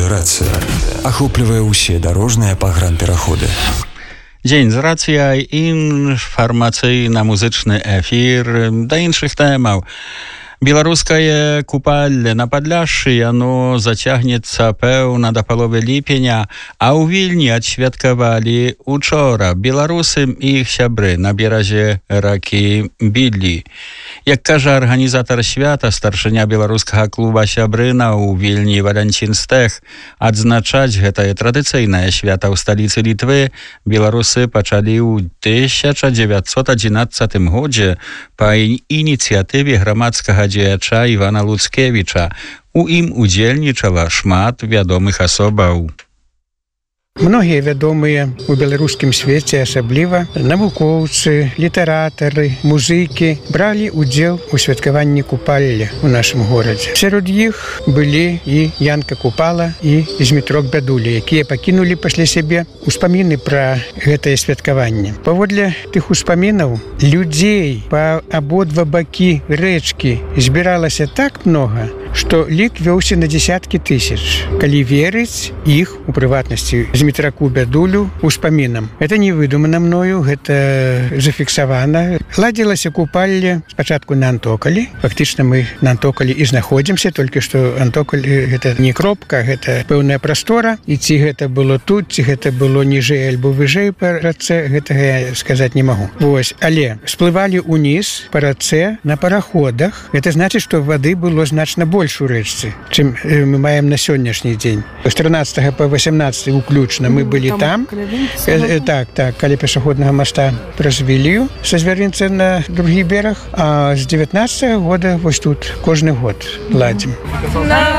Рацыя ахоплівае ўсе дарожныя пагранпераходы. Дзень з рацыяй, інфармацыйна-музычны эфір да іншых тэмаў. Беларускае купалле на Падляшшы, яно зацягнецца, пэўна, да паловы ліпеня, а ў Вільні адсвяткавалі учора беларусы і іх сябры на беразе ракі Біллі. Як кажа арганізатар свята, старшыня беларускага клуба «Сябрына» ў Вільні Валянцін Стэх, адзначаць гэтае традыцыйнае свята ў сталіцы Літвы беларусы пачалі ў 1911 годзе па ініцыятыве грамадскага дзеяча Івана Луцкевіча. У ім удзельнічала шмат вядомых асобаў. Многія вядомыя у беларускім свеце, асабліва навукоўцы, літаратары, музыкі бралі ўдзел у святкаванні купалля ў нашым горадзе. Сярод іх былі і Янка Купала, і Змітрок Бядуля, якія пакінулі пасля сябе успаміны пра гэтае святкаванне. Паводле тых успамінаў людзей па абодва бакі рэчкі збіралася так многа, што лік вёўся на дзесяткі тысяч. Калі верыць іх, у прыватнасці Змітраку Бядулю, успамінам. Это не выдумана мною, гэта зафіксавана. Ладзілася купалле спачатку на Антокалі. Фактычна мы на Антокалі і знаходзімся, толькі што Антокаль гэта не кропка, гэта пэўная прастора. І ці гэта было тут, ці гэта было ніжэй альбо выжэй па рацэ, гэтага я сказаць не магу. Вось, але сплывалі ўніз па рацэ на параходах. Гэта значыць, што вады было значна больш у рэчцы, чым мы маем на сённяшні дзень. З 13 па 18 уключна мы былі там. Так, каля пешаходнага моста праз Вілію са Звярынца на другі бераг, а з 19 года вось тут кожны год ладзім.